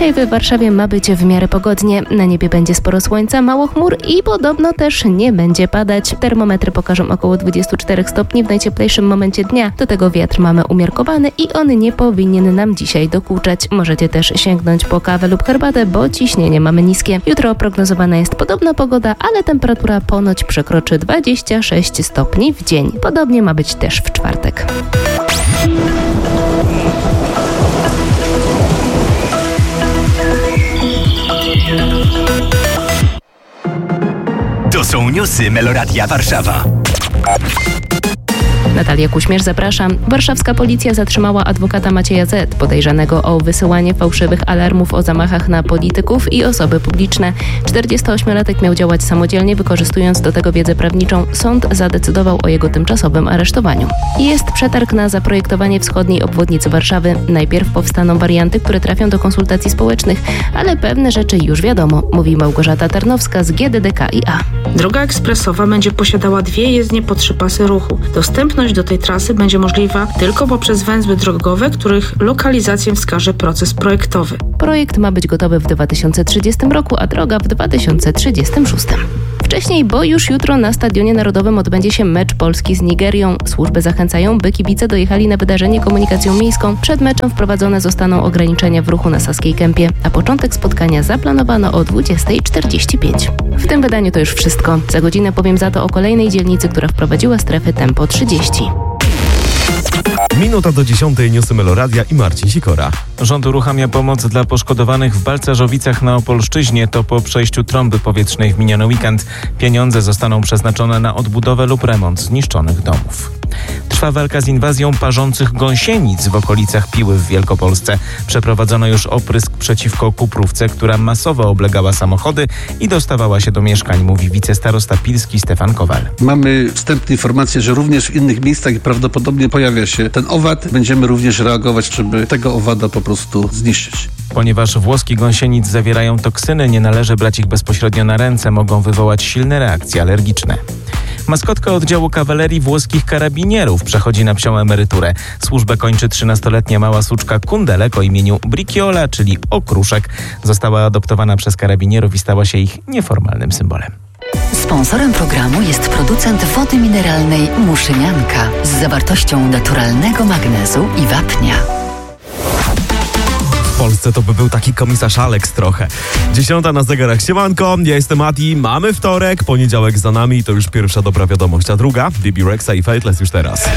Dzisiaj w Warszawie ma być w miarę pogodnie. Na niebie będzie sporo słońca, mało chmur i podobno też nie będzie padać. Termometry pokażą około 24 stopni w najcieplejszym momencie dnia. Do tego wiatr mamy umiarkowany i on nie powinien nam dzisiaj dokuczać. Możecie też sięgnąć po kawę lub herbatę, bo ciśnienie mamy niskie. Jutro prognozowana jest podobna pogoda, ale temperatura ponoć przekroczy 26 stopni w dzień. Podobnie ma być też w czwartek. To są newsy Meloradia Warszawa. Natalia Kuśmierz, zapraszam. Warszawska policja zatrzymała adwokata Macieja Z., podejrzanego o wysyłanie fałszywych alarmów o zamachach na polityków i osoby publiczne. 48-latek miał działać samodzielnie, wykorzystując do tego wiedzę prawniczą. Sąd zadecydował o jego tymczasowym aresztowaniu. Jest przetarg na zaprojektowanie wschodniej obwodnicy Warszawy. Najpierw powstaną warianty, które trafią do konsultacji społecznych, ale pewne rzeczy już wiadomo, mówi Małgorzata Tarnowska z GDDKiA. Droga ekspresowa będzie posiadała 2 jezdnie po 3 pasy ruchu. Dostępność do tej trasy będzie możliwa tylko poprzez węzły drogowe, których lokalizację wskaże proces projektowy. Projekt ma być gotowy w 2030 roku, a droga w 2036. Wcześniej, bo już jutro na Stadionie Narodowym odbędzie się mecz Polski z Nigerią. Służby zachęcają, by kibice dojechali na wydarzenie komunikacją miejską. Przed meczem wprowadzone zostaną ograniczenia w ruchu na Saskiej Kępie, a początek spotkania zaplanowano o 20:45. W tym wydaniu to już wszystko. Za godzinę powiem za to o kolejnej dzielnicy, która wprowadziła strefy tempo 30. Minuta do 10. Newsy Meloradia i Marcin Sikora. Rząd uruchamia pomoc dla poszkodowanych w Balcarzowicach na Opolszczyźnie. To po przejściu trąby powietrznej w miniony weekend. Pieniądze zostaną przeznaczone na odbudowę lub remont zniszczonych domów. Trwa walka z inwazją parzących gąsienic w okolicach Piły w Wielkopolsce. Przeprowadzono już oprysk przeciwko kuprówce, która masowo oblegała samochody i dostawała się do mieszkań, mówi wicestarosta pilski Stefan Kowal. Mamy wstępne informacje, że również w innych miejscach prawdopodobnie pojawia się ten owad. Będziemy również reagować, żeby tego owada po prostu zniszczyć. Ponieważ włoski gąsienic zawierają toksyny, nie należy brać ich bezpośrednio na ręce, mogą wywołać silne reakcje alergiczne. Maskotka oddziału kawalerii włoskich karabinierów przechodzi na psią emeryturę. Służbę kończy 13-letnia mała suczka Kundelek o imieniu Briciola, czyli okruszek. Została adoptowana przez karabinierów i stała się ich nieformalnym symbolem. Sponsorem programu jest producent wody mineralnej Muszynianka z zawartością naturalnego magnezu i wapnia. W Polsce to by był taki komisarz Alex trochę. 10 na zegarach. Siemanko, ja jestem Mati, mamy wtorek, poniedziałek za nami, to już pierwsza dobra wiadomość, a druga Bibi Rexa i Fateless już teraz.